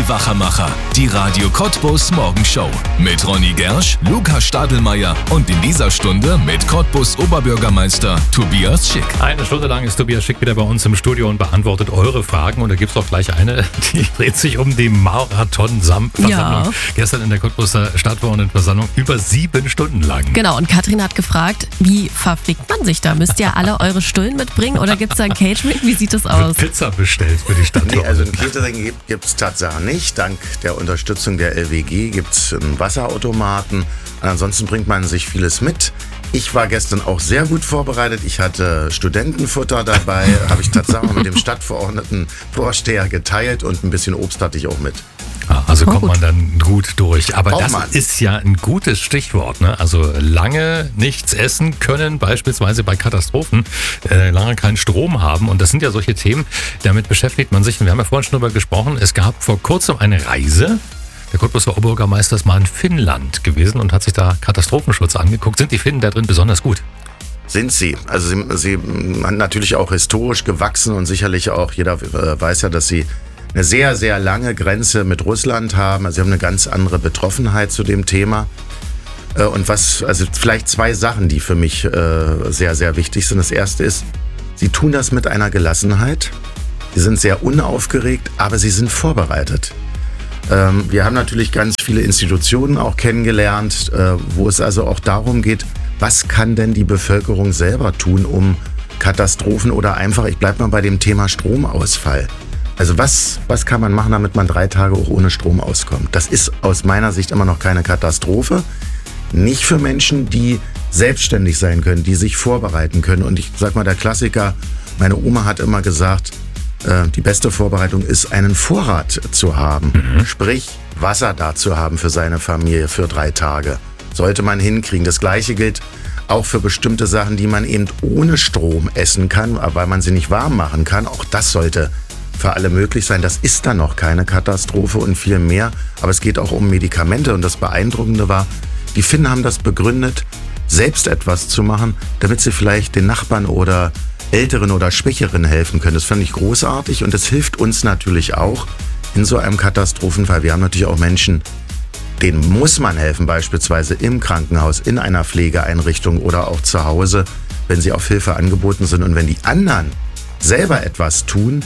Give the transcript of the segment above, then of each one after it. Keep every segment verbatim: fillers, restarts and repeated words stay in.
Alle Wachermacher. Die Radio Cottbus Morgenshow. Mit Ronny Gersch, Lukas Stadelmeier und in dieser Stunde mit Cottbus Oberbürgermeister Tobias Schick. Eine Stunde lang ist Tobias Schick wieder bei uns im Studio und beantwortet eure Fragen. Und da gibt es auch gleich eine, die dreht sich um die Marathon-Versammlung. Ja. Gestern in der Cottbuser Stadtverordnetenversammlung über sieben Stunden lang. Genau, und Katrin hat gefragt, wie verpflegt man sich da? Müsst ihr alle eure Stullen mitbringen oder gibt es da ein Catering? Wie sieht das aus? Wird Pizza bestellt für die Stadtverordneten? Nee, also ein Catering gibt es tatsächlich nicht. Dank der Unterstützung der L W G gibt es einen Wasserautomaten. Und ansonsten bringt man sich vieles mit. Ich war gestern auch sehr gut vorbereitet. Ich hatte Studentenfutter dabei, habe ich tatsächlich mit dem Stadtverordnetenvorsteher geteilt und ein bisschen Obst hatte ich auch mit. Ah, also Oh, kommt gut. man dann gut durch. Aber Braucht das man. ist ja ein gutes Stichwort. Ne? Also lange nichts essen können, beispielsweise bei Katastrophen, äh, lange keinen Strom haben. Und das sind ja solche Themen, damit beschäftigt man sich. Und wir haben ja vorhin schon darüber gesprochen, es gab vor kurzem eine Reise. Der Cottbuser Oberbürgermeister ist mal in Finnland gewesen und hat sich da Katastrophenschutz angeguckt. Sind die Finnen da drin besonders gut? Sind sie. Also sie, sie haben natürlich auch historisch gewachsen und sicherlich auch, jeder äh, weiß ja, dass sie eine sehr, sehr lange Grenze mit Russland haben. Also sie haben eine ganz andere Betroffenheit zu dem Thema. Äh, und was, also vielleicht zwei Sachen, die für mich äh, sehr, sehr wichtig sind. Das erste ist, sie tun das mit einer Gelassenheit. Sie sind sehr unaufgeregt, aber sie sind vorbereitet. Ähm, wir haben natürlich ganz viele Institutionen auch kennengelernt, äh, wo es also auch darum geht, was kann denn die Bevölkerung selber tun, um Katastrophen oder einfach, ich bleibe mal bei dem Thema Stromausfall. Also was, was kann man machen, damit man drei Tage auch ohne Strom auskommt? Das ist aus meiner Sicht immer noch keine Katastrophe. Nicht für Menschen, die selbstständig sein können, die sich vorbereiten können. Und ich sag mal, der Klassiker, meine Oma hat immer gesagt, äh, die beste Vorbereitung ist, einen Vorrat zu haben. Mhm. Sprich, Wasser da zu haben für seine Familie für drei Tage. Sollte man hinkriegen. Das Gleiche gilt auch für bestimmte Sachen, die man eben ohne Strom essen kann, weil man sie nicht warm machen kann. Auch das sollte für alle möglich sein. Das ist dann noch keine Katastrophe und viel mehr. Aber es geht auch um Medikamente. Und das Beeindruckende war, die Finnen haben das begründet, selbst etwas zu machen, damit sie vielleicht den Nachbarn oder Älteren oder Schwächeren helfen können. Das fand ich großartig und das hilft uns natürlich auch in so einem Katastrophenfall. Wir haben natürlich auch Menschen, denen muss man helfen, beispielsweise im Krankenhaus, in einer Pflegeeinrichtung oder auch zu Hause, wenn sie auf Hilfe angeboten sind. Und wenn die anderen selber etwas tun,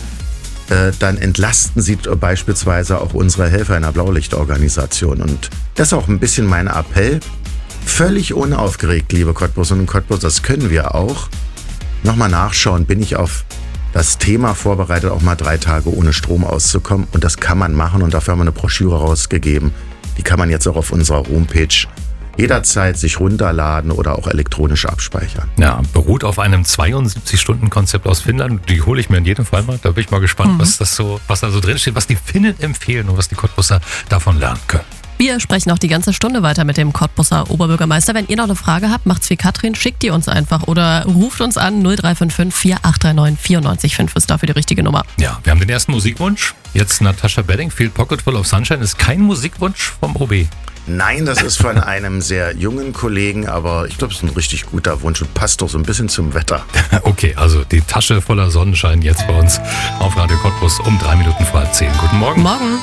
dann entlasten sie beispielsweise auch unsere Helfer in der Blaulichtorganisation. Und das ist auch ein bisschen mein Appell. Völlig unaufgeregt, liebe Cottbus und Cottbus, das können wir auch. Nochmal nachschauen, bin ich auf das Thema vorbereitet, auch mal drei Tage ohne Strom auszukommen. Und das kann man machen und dafür haben wir eine Broschüre rausgegeben. Die kann man jetzt auch auf unserer Homepage jederzeit sich runterladen oder auch elektronisch abspeichern. Ja, beruht auf einem zweiundsiebzig-Stunden-Konzept aus Finnland. Die hole ich mir in jedem Fall mal. Da bin ich mal gespannt, mhm. was, das so, was da so drin steht, was die Finnen empfehlen und was die Cottbuser davon lernen können. Wir sprechen noch die ganze Stunde weiter mit dem Cottbuser Oberbürgermeister. Wenn ihr noch eine Frage habt, macht's wie Katrin, schickt die uns einfach oder ruft uns an null drei fünf fünf vier acht drei neun vier neun fünf ist dafür die richtige Nummer. Ja, wir haben den ersten Musikwunsch. Jetzt Natasha Bedingfield, Pocket Full of Sunshine. Ist kein Musikwunsch vom O B. Nein, das ist von einem sehr jungen Kollegen, aber ich glaube, es ist ein richtig guter Wunsch und passt doch so ein bisschen zum Wetter. Okay, also die Tasche voller Sonnenschein jetzt bei uns auf Radio Cottbus um drei Minuten vor halb zehn. Guten Morgen. Morgen.